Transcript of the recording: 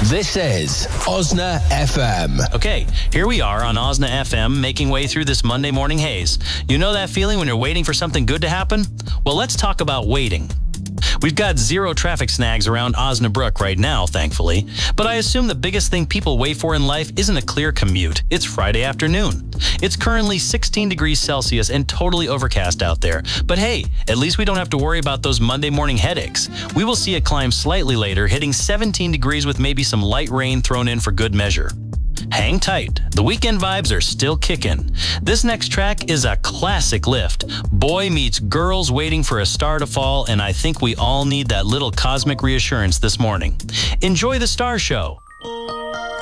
This is Osna FM. Okay, here we are on Osna FM, making way through this Monday morning haze. You know that feeling when you're waiting for something good to happen? Well, let's talk about waiting. We've got zero traffic snags around Osnabrück right now, thankfully. But I assume the biggest thing people wait for in life isn't a clear commute. It's Friday afternoon. It's currently 16 degrees Celsius and totally overcast out there. But hey, at least we don't have to worry about those Monday morning headaches. We will see it climb slightly later, hitting 17 degrees with maybe some light rain thrown in for good measure. Hang tight. The weekend vibes are still kicking. This next track is a classic lift. Boy meets girls waiting for a star to fall, and I think we all need that little cosmic reassurance this morning. Enjoy the Star Show.